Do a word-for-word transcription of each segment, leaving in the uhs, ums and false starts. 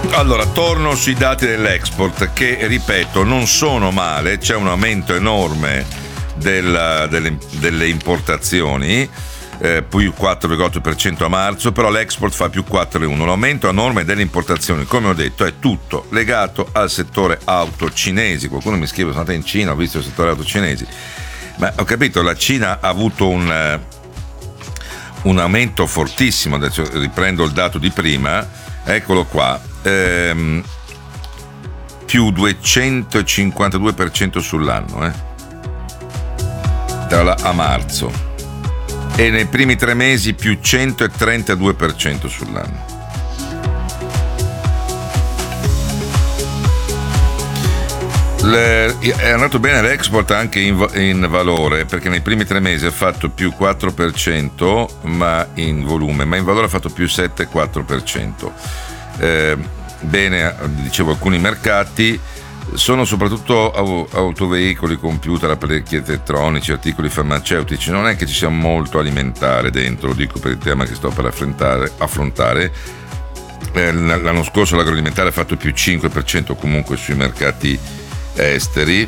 Allora, torno sui dati dell'export che, ripeto, non sono male, c'è un aumento enorme del, delle, delle importazioni, eh, più quattro virgola otto per cento a marzo, però l'export fa più quattro virgola uno. L'aumento enorme delle importazioni, come ho detto, è tutto legato al settore auto cinesi. Qualcuno mi scrive: sono andato in Cina, ho visto il settore auto cinesi. Ma ho capito, la Cina ha avuto un, un aumento fortissimo. Adesso riprendo il dato di prima, eccolo qua, ehm, più duecentocinquantadue per cento sull'anno, eh, da a marzo, e nei primi tre mesi più centotrentadue per cento sull'anno. Le, è andato bene l'export anche in, in valore, perché nei primi tre mesi ha fatto più quattro per cento ma in volume, ma in valore ha fatto più sette virgola quattro per cento. Eh, bene, dicevo, alcuni mercati sono soprattutto autoveicoli, computer, apparecchi elettronici, articoli farmaceutici. Non è che ci sia molto alimentare dentro, lo dico per il tema che sto per affrontare, affrontare. Eh, l'anno scorso l'agroalimentare ha fatto più cinque per cento comunque sui mercati esteri,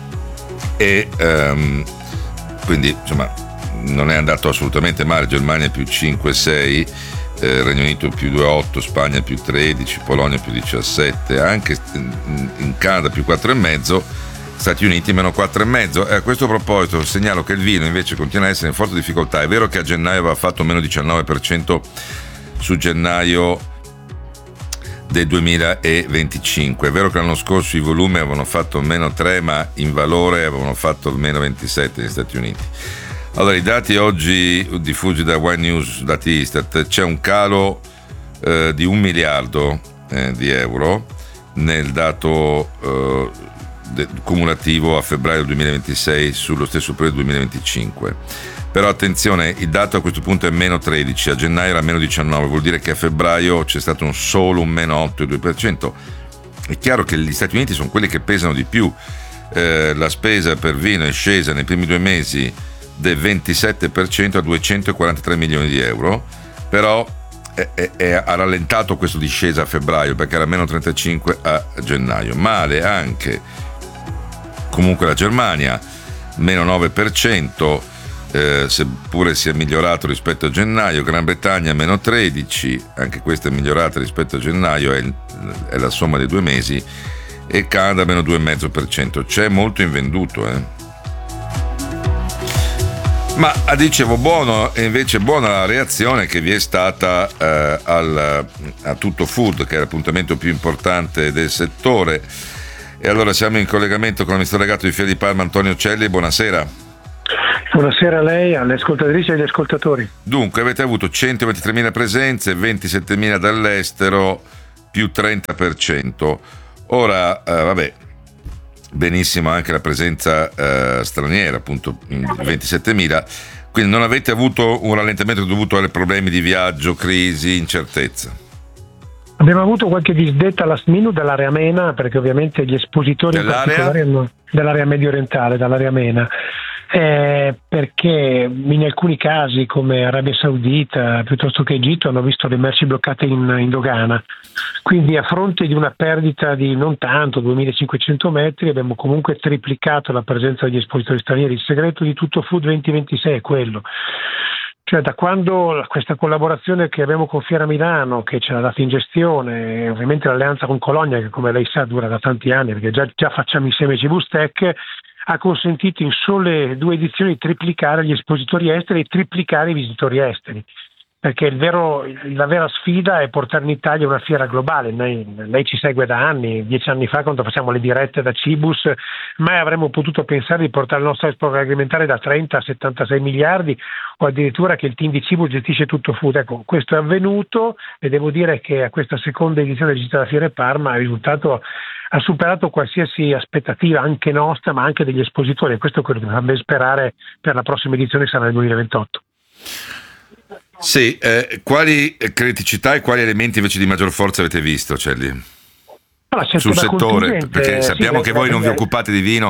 e um, quindi insomma non è andato assolutamente male. Germania più cinque sei, eh, Regno Unito più due virgola otto, Spagna più tredici, Polonia più diciassette, anche in Canada più quattro virgola cinque, Stati Uniti meno quattro virgola cinque. E a questo proposito segnalo che il vino invece continua a essere in forte difficoltà. È vero che a gennaio aveva fatto meno diciannove per cento su gennaio del duemilaventicinque, è vero che l'anno scorso i volumi avevano fatto meno tre, ma in valore avevano fatto meno ventisette negli Stati Uniti. Allora, i dati oggi diffusi da Wine News, dati Istat, c'è un calo eh, di un miliardo eh, di euro nel dato eh, de- cumulativo a febbraio duemilaventisei sullo stesso periodo duemilaventicinque. Però attenzione, il dato a questo punto è meno tredici, a gennaio era meno diciannove, vuol dire che a febbraio c'è stato un solo un meno otto virgola due per cento. È chiaro che gli Stati Uniti sono quelli che pesano di più. Eh, la spesa per vino è scesa nei primi due mesi del ventisette per cento a duecentoquarantatré milioni di euro, però è, è, è, ha rallentato questa discesa a febbraio, perché era meno trentacinque a gennaio. Male anche comunque la Germania, meno nove per cento, Eh, seppure sia migliorato rispetto a gennaio. Gran Bretagna meno tredici, anche questa è migliorata rispetto a gennaio, è, è la somma dei due mesi, e Canada meno due virgola cinque per cento. C'è molto invenduto, eh. Ma dicevo, buono, e invece buona la reazione che vi è stata eh, al, a Tutto Food, che è l'appuntamento più importante del settore. E allora siamo in collegamento con l'amministratore delegato di Fiera di Parma, Antonio Celli. Buonasera. Buonasera a lei, alle ascoltatrici e agli ascoltatori. Dunque, avete avuto centoventitremila presenze, ventisettemila dall'estero, più trenta per cento. Ora, eh, vabbè, benissimo anche la presenza eh, straniera, appunto ventisettemila, quindi non avete avuto un rallentamento dovuto ai problemi di viaggio, crisi, incertezza? Abbiamo avuto qualche disdetta last minute dall'area MENA, perché ovviamente gli espositori dell'area? in particolare hanno, dell'area medio orientale, dall'area MENA. Eh, perché in alcuni casi come Arabia Saudita piuttosto che Egitto hanno visto le merci bloccate in, in dogana, quindi a fronte di una perdita di non tanto duemilacinquecento metri abbiamo comunque triplicato la presenza degli espositori stranieri. Il segreto di Tutto Food duemilaventisei è quello, cioè da quando questa collaborazione che abbiamo con Fiera Milano, che ce l'ha data in gestione, e ovviamente l'alleanza con Colonia, che come lei sa dura da tanti anni, perché già, già facciamo insieme Cibustec, ha consentito in sole due edizioni di triplicare gli espositori esteri e triplicare i visitori esteri, perché il vero, la vera sfida è portare in Italia una fiera globale. Lei, lei ci segue da anni, dieci anni fa quando facciamo le dirette da Cibus, mai avremmo potuto pensare di portare il nostro export agroalimentare da trenta a settantasei miliardi, o addirittura che il team di Cibus gestisce Tutto Food. Ecco, questo è avvenuto, e devo dire che a questa seconda edizione di Città della Fiera Parma il risultato ha superato qualsiasi aspettativa, anche nostra, ma anche degli espositori, e questo è quello che fa ben sperare per la prossima edizione, che sarà nel duemilaventotto. Sì, eh, quali criticità e quali elementi invece di maggior forza avete visto, Celli? Allora, sul settore? Perché sappiamo sì, che voi non vi occupate di vino,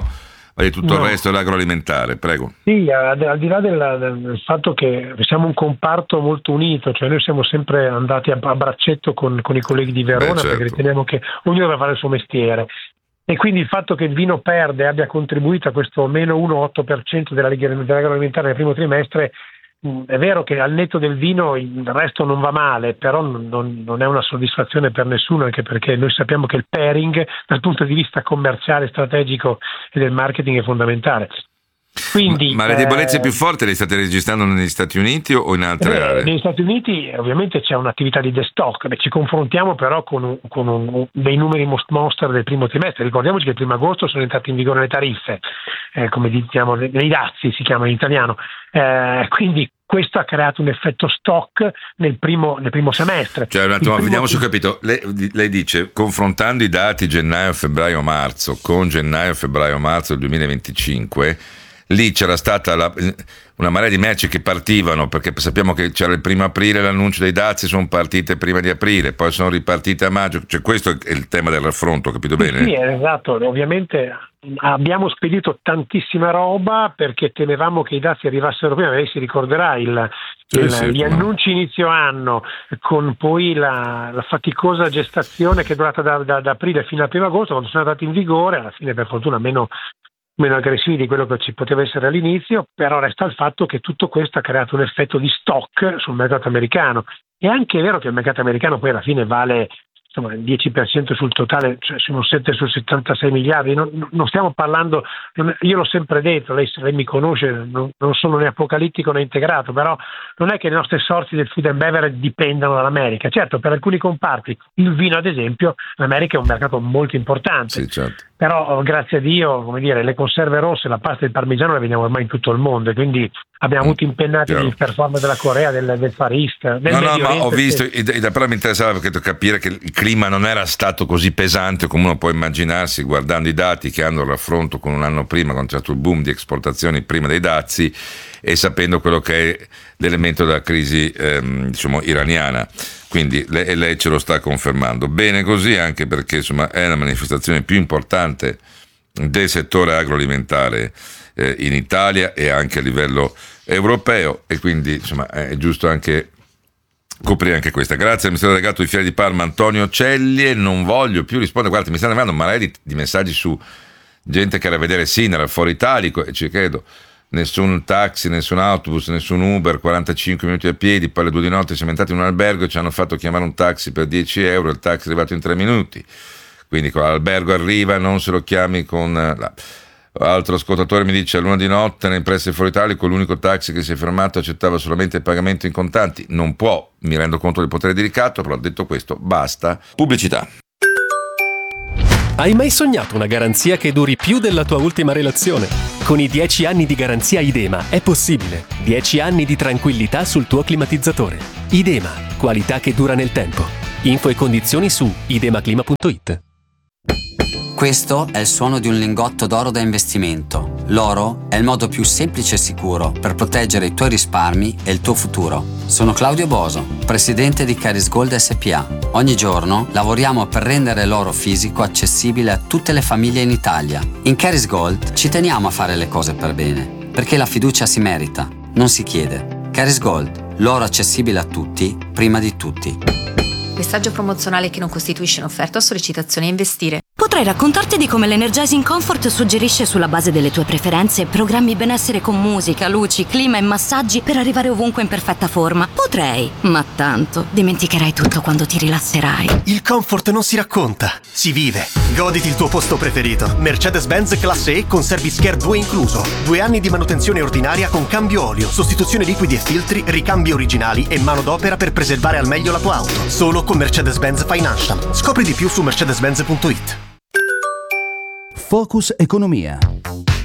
di tutto No. il resto dell'agroalimentare, prego. Sì, al, al di là del, del fatto che siamo un comparto molto unito, cioè noi siamo sempre andati a, a braccetto con, con i colleghi di Verona, Beh, certo. perché riteniamo che ognuno deve fare il suo mestiere. E quindi il fatto che il vino perde abbia contribuito a questo meno uno virgola otto per cento della, dell'agroalimentare nel primo trimestre, mh, è vero che al netto del vino il resto non va male, però non, non, non è una soddisfazione per nessuno, anche perché noi sappiamo che il pairing dal punto di vista commerciale, strategico e del marketing è fondamentale. Quindi, ma, ma le debolezze eh, più forti le state registrando negli Stati Uniti o in altre eh, aree? negli Stati Uniti ovviamente c'è un'attività di destock. Beh, ci confrontiamo però con, un, con un, dei numeri monster del primo trimestre. Ricordiamoci che il primo agosto sono entrate in vigore le tariffe, eh, come diciamo, nei dazi si chiama in italiano, eh, quindi questo ha creato un effetto stock nel primo, nel primo semestre. Cioè, un attimo, primo... vediamo se ho capito. Lei, lei dice, confrontando i dati gennaio, febbraio, marzo con gennaio, febbraio, marzo del duemilaventicinque, lì c'era stata la, una marea di merci che partivano, perché sappiamo che c'era il primo aprile, l'annuncio dei dazi, sono partite prima di aprile, poi sono ripartite a maggio, cioè questo è il tema del raffronto, capito bene? Sì, esatto, ovviamente abbiamo spedito tantissima roba perché temevamo che i dazi arrivassero prima. Lei si ricorderà il, sì, il, sì, gli no. annunci inizio anno, con poi la, la faticosa gestazione che è durata da, da, da aprile fino al primo agosto, quando sono andati in vigore, alla fine per fortuna meno meno aggressivi di quello che ci poteva essere all'inizio, però resta il fatto che tutto questo ha creato un effetto di stock sul mercato americano. È anche vero che il mercato americano poi alla fine vale insomma il dieci per cento sul totale, cioè sono sette su settantasei miliardi, non, non stiamo parlando, non, io l'ho sempre detto, lei, lei mi conosce, non, non sono né apocalittico né integrato, però non è che le nostre sorti del food and beverage dipendano dall'America. Certo, per alcuni comparti, il vino ad esempio, l'America è un mercato molto importante. Sì, certo. Però grazie a Dio, come dire, le conserve rosse, la pasta e il parmigiano le vediamo ormai in tutto il mondo, e quindi abbiamo avuto impennati Chiaro. di performance della Corea, del, del Far East, del No, no, Medio ma Oriente, ho visto, sì. ed- ed- però mi interessava perché devo capire che il clima non era stato così pesante come uno può immaginarsi guardando i dati che hanno il raffronto con un anno prima, quando c'è stato il boom di esportazioni prima dei dazi, e sapendo quello che è l'elemento della crisi ehm, diciamo iraniana. Quindi lei, lei ce lo sta confermando. Bene così, anche perché insomma è la manifestazione più importante del settore agroalimentare eh, in Italia e anche a livello europeo, e quindi insomma è giusto anche coprire anche questa. Grazie al ministro delegato di Fiera di Parma Antonio Celli, e non voglio più rispondere, guarda, mi stanno arrivando marea di, di messaggi su gente che era a vedere Sinner al Foro Italico, e ci credo, nessun taxi, nessun autobus, nessun Uber, quarantacinque minuti a piedi, poi alle due di notte siamo entrati in un albergo e ci hanno fatto chiamare un taxi per dieci euro, il taxi è arrivato in tre minuti, quindi con l'albergo arriva, non se lo chiami con... La... Altro ascoltatore mi dice: a luna di notte nel pressi del Foro Italico l'unico taxi che si è fermato accettava solamente il pagamento in contanti. Non può, mi rendo conto del potere di ricatto, però detto questo basta. Pubblicità. Hai mai sognato una garanzia che duri più della tua ultima relazione? Con i dieci anni di garanzia Idema è possibile. dieci anni di tranquillità sul tuo climatizzatore. Idema, qualità che dura nel tempo. Info e condizioni su idemaclima punto it. Questo è il suono di un lingotto d'oro da investimento. L'oro è il modo più semplice e sicuro per proteggere i tuoi risparmi e il tuo futuro. Sono Claudio Boso, presidente di Caris Gold S P A. Ogni giorno lavoriamo per rendere l'oro fisico accessibile a tutte le famiglie in Italia. In Caris Gold ci teniamo a fare le cose per bene, perché la fiducia si merita, non si chiede. Caris Gold, l'oro accessibile a tutti, prima di tutti. Messaggio promozionale che non costituisce un'offerta o sollecitazione a investire. Potrei raccontarti di come l'Energizing Comfort suggerisce sulla base delle tue preferenze programmi benessere con musica, luci, clima e massaggi per arrivare ovunque in perfetta forma. Potrei, ma tanto dimenticherai tutto quando ti rilasserai. Il comfort non si racconta, si vive. Goditi il tuo posto preferito. Mercedes-Benz Classe E con Service Care due incluso. Due anni di manutenzione ordinaria con cambio olio, sostituzione liquidi e filtri, ricambi originali e manodopera per preservare al meglio la tua auto. Solo con Mercedes-Benz Financial. Scopri di più su mercedes benz punto it. Focus Economia.